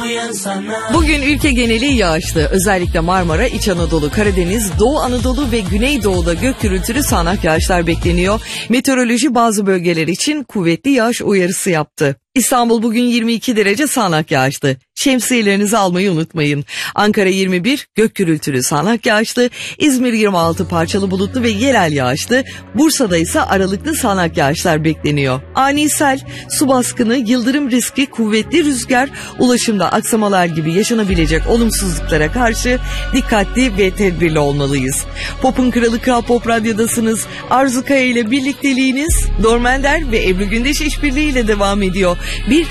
Bugün ülke geneli yağışlı. Özellikle Marmara, İç Anadolu, Karadeniz, Doğu Anadolu ve Güneydoğu'da gök gürültülü sağanak yağışlar bekleniyor. Meteoroloji bazı bölgeler için kuvvetli yağış uyarısı yaptı. İstanbul bugün 22 derece sağanak yağışlı. Şemsiyelerinizi almayı unutmayın. Ankara 21 gök gürültülü sağanak yağışlı. İzmir 26 parçalı bulutlu ve yerel yağışlı. Bursa'da ise aralıklı sağanak yağışlar bekleniyor. Ani sel, su baskını, yıldırım riski, kuvvetli rüzgar, ulaşımda aksamalar gibi yaşanabilecek olumsuzluklara karşı dikkatli ve tedbirli olmalıyız. Pop'un kralı Kral Pop Radyo'dasınız. Arzu Kaya ile birlikteliğiniz Dormender ve Ebru Gündeş işbirliğiyle devam ediyor. Bir